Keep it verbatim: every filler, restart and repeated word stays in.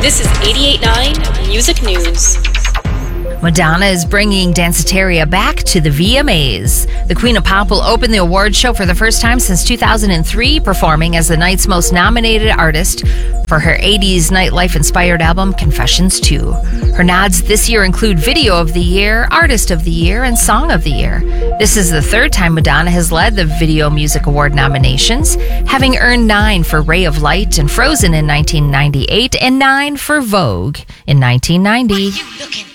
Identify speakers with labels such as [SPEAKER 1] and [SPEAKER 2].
[SPEAKER 1] This is eighty-eight point nine Music News.
[SPEAKER 2] Madonna is bringing Danceteria back to the V M As. The Queen of Pop will open the award show for the first time since two thousand three, performing as the night's most nominated artist for her eighties nightlife-inspired album, Confessions two. Her nods this year include Video of the Year, Artist of the Year, and Song of the Year. This is the third time Madonna has led the Video Music Award nominations, having earned nine for Ray of Light and Frozen in nineteen ninety-eight and nine for Vogue in nineteen ninety.
[SPEAKER 3] What are you looking